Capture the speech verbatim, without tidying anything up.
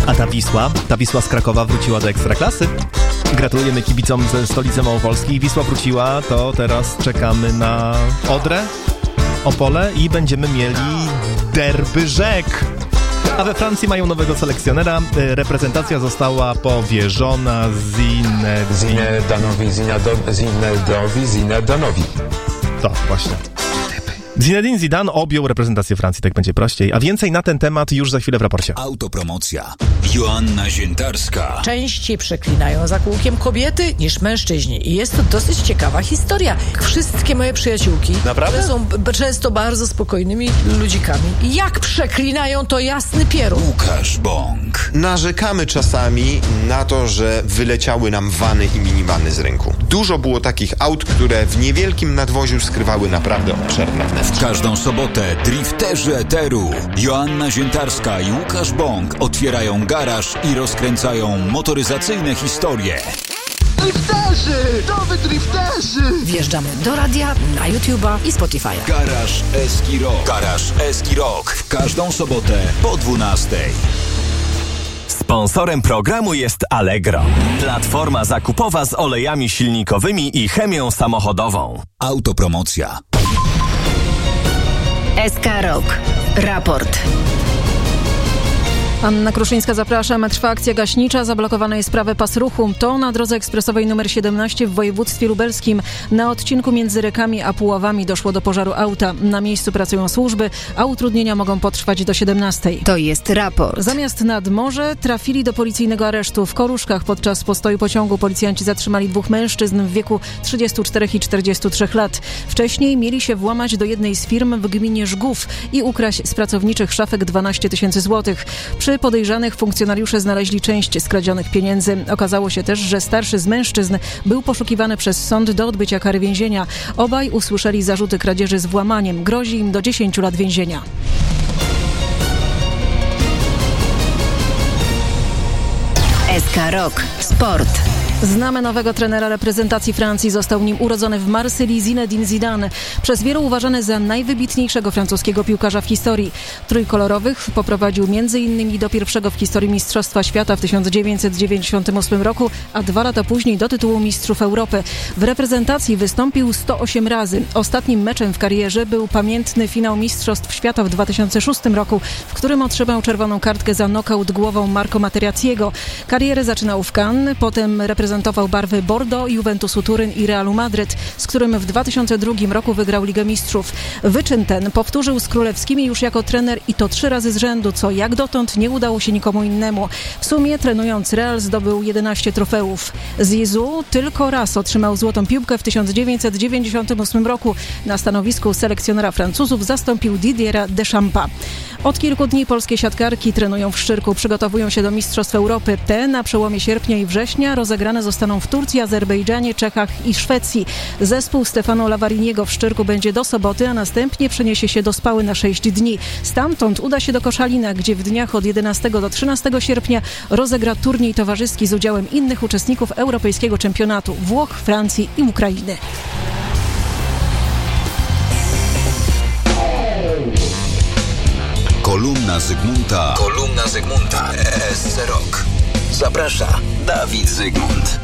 A ta Wisła, ta Wisła z Krakowa wróciła do Ekstraklasy. Gratulujemy kibicom ze stolicy Małopolski. Wisła wróciła, to teraz czekamy na Odrę, Opole i będziemy mieli derby rzek. A we Francji mają nowego selekcjonera. Reprezentacja została powierzona Zinedine... Zinedanowi, Zinedowi, Zinedanowi. To właśnie. Zinedine Zidane objął reprezentację Francji, tak będzie prościej. A więcej na ten temat już za chwilę w raporcie. Autopromocja. Joanna Ziętarska. Częściej przeklinają za kółkiem kobiety niż mężczyźni. I jest to dosyć ciekawa historia. Wszystkie moje przyjaciółki, Naprawdę? które są b- często bardzo spokojnymi ludzikami, jak przeklinają, to jasny pierun. Łukasz Bąk. Narzekamy czasami na to, że wyleciały nam vany i minivany z rynku. Dużo było takich aut, które w niewielkim nadwoziu skrywały naprawdę obszerne wnętrze. W każdą sobotę drifterzy eteru Joanna Ziętarska i Łukasz Bąk otwierają garaż i rozkręcają motoryzacyjne historie. Drifterzy! To wy drifterzy! Wjeżdżamy do radia, na YouTube'a i Spotify'a. Garaż Eski Rock. Garaż Eski Rock. W każdą sobotę po dwunastej. Sponsorem programu jest Allegro, platforma zakupowa z olejami silnikowymi i chemią samochodową. Autopromocja. S K Rock. Raport. Anna Kruszyńska, zapraszam. Trwa akcja gaśnicza. Zablokowane jest prawy pas ruchu. To na drodze ekspresowej numer siedemnaście w województwie lubelskim. Na odcinku między Rekami a Puławami doszło do pożaru auta. Na miejscu pracują służby, a utrudnienia mogą potrwać do siedemnastej. To jest raport. Zamiast nad morze trafili do policyjnego aresztu. W Koruszkach podczas postoju pociągu policjanci zatrzymali dwóch mężczyzn w wieku trzydziestu czterech i czterdziestu trzech lat. Wcześniej mieli się włamać do jednej z firm w gminie Żgów i ukraść z pracowniczych szafek dwanaście tysięcy złotych. Przy podejrzanych funkcjonariusze znaleźli część skradzionych pieniędzy. Okazało się też, że starszy z mężczyzn był poszukiwany przez sąd do odbycia kary więzienia. Obaj usłyszeli zarzuty kradzieży z włamaniem. Grozi im do dziesięciu lat więzienia. S K Rock. Sport. Znamy nowego trenera reprezentacji Francji. Został nim urodzony w Marsylii Zinedine Zidane. Przez wielu uważany za najwybitniejszego francuskiego piłkarza w historii. Trójkolorowych poprowadził między innymi do pierwszego w historii Mistrzostwa Świata w tysiąc dziewięćset dziewięćdziesiątym ósmym roku, a dwa lata później do tytułu Mistrzów Europy. W reprezentacji wystąpił sto osiem razy. Ostatnim meczem w karierze był pamiętny finał Mistrzostw Świata w dwa tysiące szóstym roku, w którym otrzymał czerwoną kartkę za nokaut głową Marco Materazziego. Karierę zaczynał w Cannes, potem reprezentował barwy Bordeaux, Juventusu Turyn i Realu Madryt, z którym w dwa tysiące drugim roku wygrał Ligę Mistrzów. Wyczyn ten powtórzył z królewskimi już jako trener i to trzy razy z rzędu, co jak dotąd nie udało się nikomu innemu. W sumie trenując Real zdobył jedenaście trofeów. Zizou tylko raz otrzymał złotą piłkę w tysiąc dziewięćset dziewięćdziesiątym ósmym roku. Na stanowisku selekcjonera Francuzów zastąpił Didiera Deschampa. Od kilku dni polskie siatkarki trenują w Szczyrku, przygotowują się do Mistrzostw Europy. Te na przełomie sierpnia i września rozegrane zostaną w Turcji, Azerbejdżanie, Czechach i Szwecji. Zespół Stefano Lavariniego w Szczyrku będzie do soboty, a następnie przeniesie się do Spały na sześć dni. Stamtąd uda się do Koszalina, gdzie w dniach od jedenastego do trzynastego sierpnia rozegra turniej towarzyski z udziałem innych uczestników europejskiego czempionatu Włoch, Francji i Ukrainy. Kolumna Zygmunta. Kolumna Zygmunta. S C Rock. Zaprasza Dawid Zygmunt.